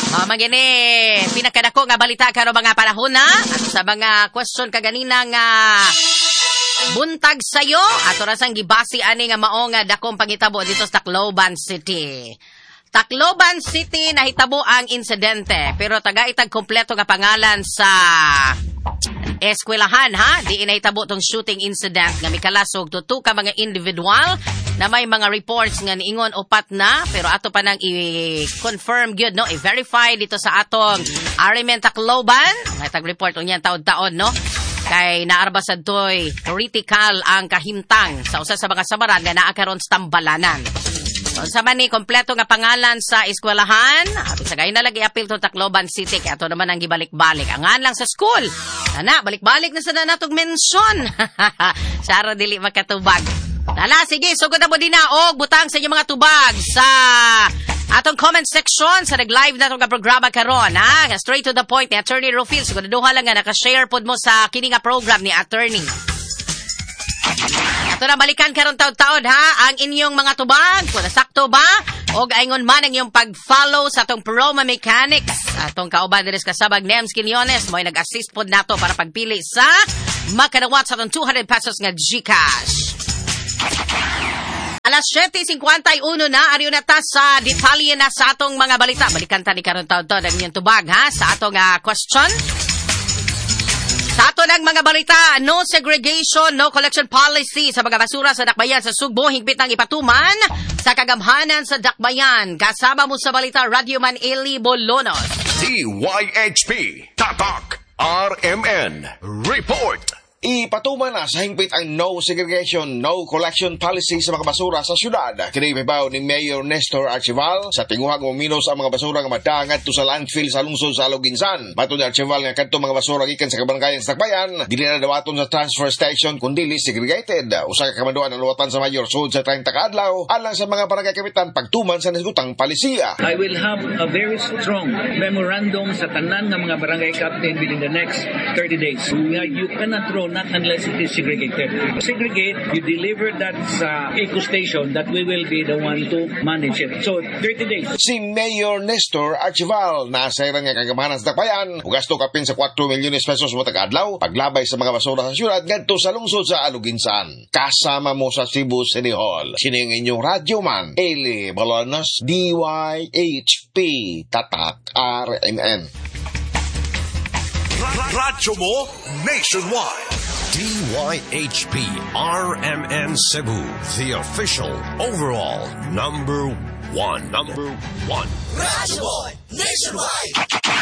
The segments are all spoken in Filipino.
Magini, pinakadako nga balita karon mga panahon na at sa mga question kaganina nga buntag sayo ato ra sang gibasi ani nga mao nga dakong pangitabo dito sa Tacloban City. Tacloban City nahitabo ang insidente pero taga-itag kompleto nga pangalan sa eskwelahan ha, di inahitabo tong shooting incident nga mikalasog tuto ka mga individual na may mga reports nga niingon upat na pero ato pa nang i-confirm gyud no, i-verify dito sa atong RMN Tacloban nga tag-report unyan taon-taon no. Kay naarbasad toy critical ang kahimtang sa usa sa mga samaran nga naa karon sa tambalanan. Sa man ni kompleto nga pangalan sa eskwelahan, sa gay na lagi apil to Tacloban City kay ato naman ang gibalik-balik. Angan lang sa school. Ana, balik-balik na sa natong mention. Sara dili makatubag. Dala, sige, sugod na mo din na og butang sa inyong mga tubag sa atong comment section sa nag-live na itong programa karon ha. Straight to the point ni Attorney Rufil. Siguraduha lang nga nakashare pod mo sa kini nga program ni Attorney. Ato na balikan karon taon-taon ha ang inyong mga tubag. Kung nasakto ba o gaingon man ang iyong pag-follow sa atong Proma Mechanics. Atong kauban din kasabag Nems Quillones mo'y nag-assist pod nato para pagpili sa makanawat sa atong 200 pesos nga GCash. Alas 7:51 na, ariyo na ta sa detalye na sa atong mga balita. Balikan ta ni karon taon-taon ang inyong tubag ha sa atong question. Sa ato ng mga balita, no segregation, no collection policy sa mga basura sa Dakbayan sa Sugbo, higpit ang ipatuman sa kagamhanan sa Dakbayan. Kasama mo sa balita, Radyoman Eli Bolonos. DYHP, Tatak, RMN, Report. Ipatuman na sa hingpit ang no segregation, no collection policy sa mga basura sa syudad. Kinipibaw ni Mayor Nestor Archival sa tinguhang uminos ang mga basura nga madangat to sa landfill sa lungsod sa Aluginsan. Bato ni Archival nga kadto mga basura gikan sa kabarangay sa Dakbayan, dili na dawaton sa transfer station kundi segregated. Usa ka kamaduan ang luwatan sa Mayor sud sa 30 ka adlaw alang sa mga barangay kapitan pagtuman sa nasgutang palisiya. I will have a very strong memorandum sa tanan ng mga barangay captain within the next 30 days. You cannot throw not unless it is segregated. Segregate, you deliver that sa eco station that we will be the one to manage it. So, 30 days. Si Mayor Nestor Archival nasa nga kagamanan sa Dakbayan, gasto kapin sa 4 milyones pesos mo taga-adlaw, paglabay sa mga basura sa syudad ngadto sa lungsod sa Aluginsan. Kasama mo sa Cebu City Hall. Sining inyong radyoman, Eli Bolonos, DYHP, Tatak, RMN. Radyo mo nationwide. DYHP RMN Cebu, the official overall number one. Radyo Boy Nationwide.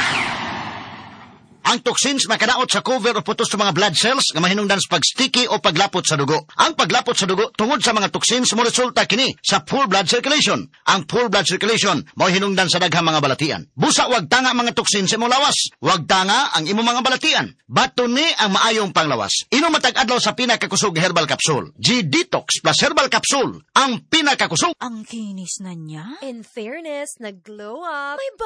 Ang toxins makadaot sa cover o putos sa mga blood cells nga mahinungdan sa pagsticky o paglapot sa dugo. Ang paglapot sa dugo tungod sa mga toxins mo resulta kini sa full blood circulation. Ang full blood circulation mao hinungdan sa daghang mga balatian. Busa wag tanga mga toxins sa imong lawas. Wag tanga ang imong mga balatian. Bato ni ang maayong panglawas. Inom matag adlaw sa pinakakusog herbal capsule. G-Detox plus herbal capsule ang pinakakusog. Ang kinis na niya. In fairness, nag-glow up. May